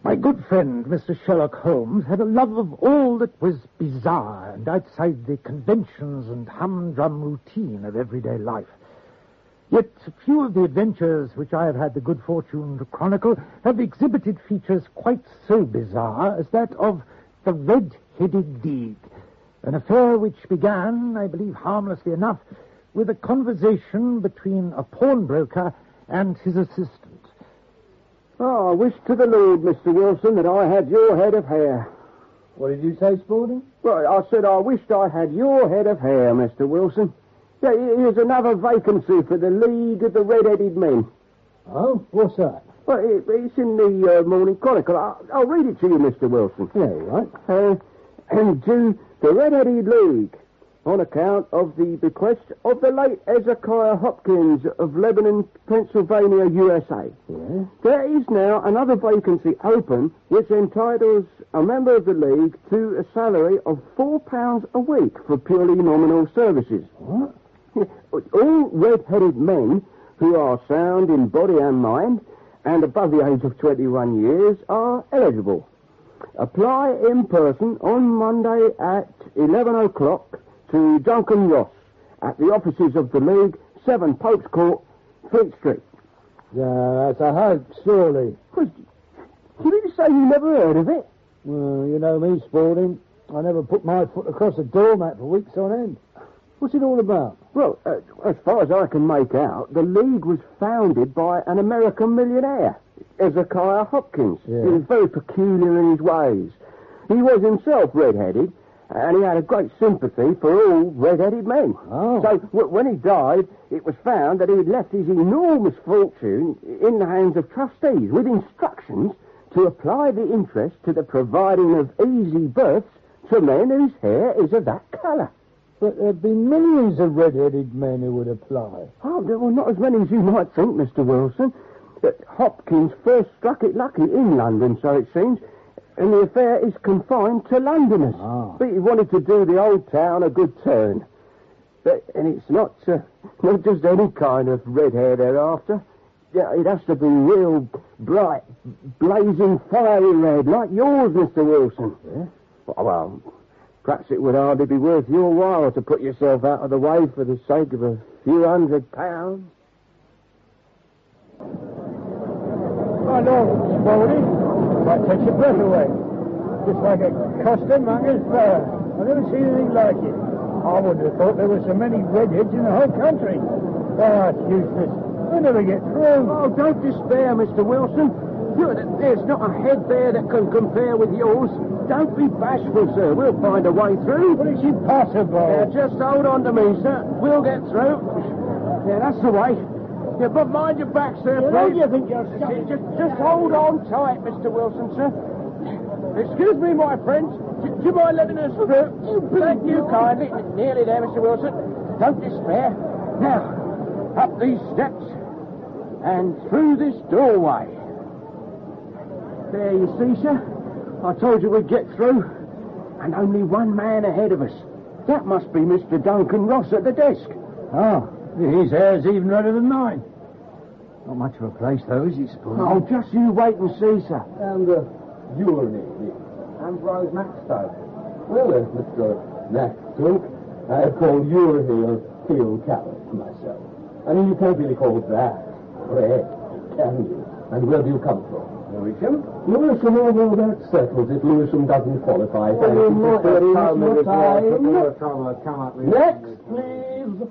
My good friend, Mr. Sherlock Holmes, had a love of all that was bizarre and outside the conventions and humdrum routine of everyday life. Yet few of the adventures which I have had the good fortune to chronicle have exhibited features quite so bizarre as that of the Red-Headed League, an affair which began, I believe harmlessly enough, with a conversation between a pawnbroker and his assistant. Oh, I wish to the Lord, Mr. Wilson, that I had your head of hair. What did you say, Spaulding? Well, I said I wished I had your head of hair, Mr. Wilson. Yeah, here's another vacancy for the League of the Red-Headed Men. Oh, what's that? Well, it's in the Morning Chronicle. I'll read it to you, Mr. Wilson. Yeah, right. To the Red-Headed League, on account of the bequest of the late Hezekiah Hopkins of Lebanon, Pennsylvania, USA. Yeah? There is now another vacancy open which entitles a member of the League to a salary of £4 a week for purely nominal services. What? All red-headed men who are sound in body and mind and above the age of 21 years are eligible. Apply in person on Monday at 11 o'clock to Duncan Ross at the offices of the League, 7 Pope's Court, Fleet Street. Yeah, that's a hoax, surely. Did you say you never heard of it? Well, you know me, Spaulding. I never put my foot across a doormat for weeks on end. What's it all about? Well, as far as I can make out, the League was founded by an American millionaire, Hezekiah Hopkins. Yeah. He was very peculiar in his ways. He was himself red-headed, and he had a great sympathy for all red-headed men. Oh. So when he died, it was found that he had left his enormous fortune in the hands of trustees with instructions to apply the interest to the providing of easy births to men whose hair is of that colour. But there'd be millions of red-headed men who would apply. Oh, well, not as many as you might think, Mr. Wilson. Hopkins first struck it lucky in London, so it seems, and the affair is confined to Londoners. Ah. But he wanted to do the old town a good turn. And it's not just any kind of red hair they're after. Yeah, it has to be real bright, blazing, fiery red, like yours, Mr. Wilson. Yeah? Well, perhaps it would hardly be worth your while to put yourself out of the way for the sake of a few £100. I know, Spaulding. Might take your breath away. Just like a costermonger's fair. I've never seen anything like it. I wouldn't have thought there were so many redheads in the whole country. Oh, it's useless. We'll never get through. Oh, don't despair, Mr. Wilson. There's not a head there that can compare with yours. Don't be bashful, sir. We'll find a way through. But it's impossible. Yeah, just hold on to me, sir. We'll get through. Yeah, that's the way. Yeah, but mind your back, sir, please. You think you're Just hold on tight, Mr. Wilson, sir. Excuse me, my friends. Do you mind letting us through? Thank you kindly. Nearly there, Mr. Wilson. Don't despair. Now, up these steps and through this doorway. There you see, sir. I told you we'd get through. And only one man ahead of us. That must be Mr. Duncan Ross at the desk. Oh, his hair's even redder than mine. Not much of a place, though, is it, Spaulding? Oh, just you wait and see, sir. And urinary. Ambrose Maxstowe. Well, Mr. Maxstowe, I call your hair pale carrot myself. I mean, you can't really call that red, can you? And where do you come from? Lewisham? Lewisham, oh, well, that settles it. Lewisham doesn't qualify. Thank you for sparing your time. Next, please.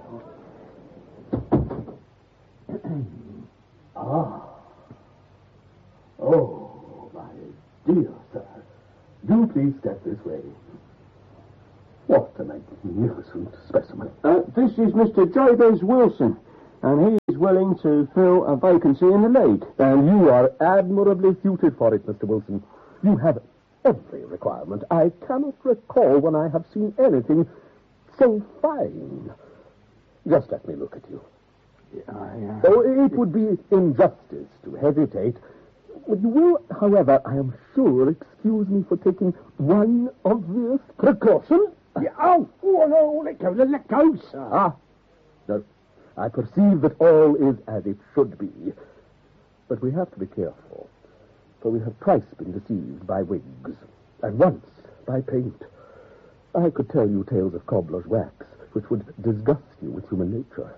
Oh, my dear sir. Do please step this way. What a magnificent specimen. This is Mr. Jabez Wilson, and he is willing to fill a vacancy in the League. And you are admirably suited for it, Mr. Wilson. You have every requirement. I cannot recall when I have seen anything so fine. Just let me look at you. Oh, it would be injustice to hesitate. You will, however, I am sure, excuse me for taking one obvious precaution. Oh, no, let go, sir. Ah, no, I perceive that all is as it should be. But we have to be careful. for we have twice been deceived by wigs, and once by paint. I could tell you tales of cobbler's wax, which would disgust you with human nature.